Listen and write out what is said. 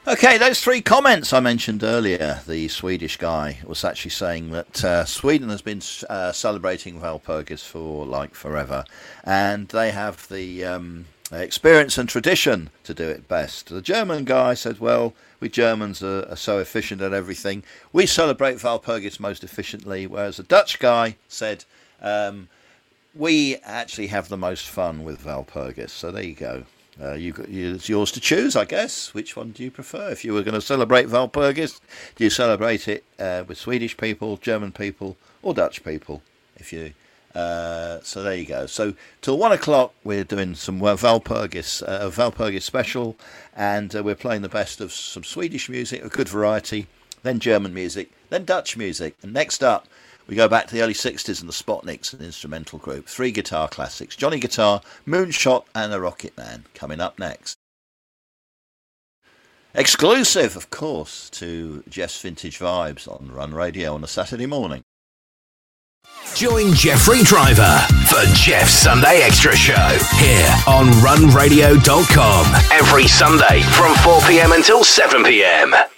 Okay, those three comments I mentioned earlier, the Swedish guy was actually saying that Sweden has been celebrating Walpurgis for like forever, and they have the experience and tradition to do it best. The German guy said, well, we Germans are so efficient at everything. We celebrate Walpurgis most efficiently, whereas the Dutch guy said, we actually have the most fun with Walpurgis. So there you go. It's yours to choose, I guess. Which one do you prefer? If you were going to celebrate Walpurgis, do you celebrate it with Swedish people, German people, or Dutch people? So there you go. So till 1 o'clock, we're doing some Walpurgis special, and we're playing the best of some Swedish music, a good variety, then German music, then Dutch music, and next up, we go back to the early 60s and the Spotniks, an instrumental group. 3 guitar classics, Johnny Guitar, Moonshot and The Rocket Man, coming up next. Exclusive, of course, to Jeff's Vintage Vibes on Run Radio on a Saturday morning. Join Jeffrey Driver for Jeff's Sunday Extra Show here on runradio.com every Sunday from 4 p.m. until 7 p.m.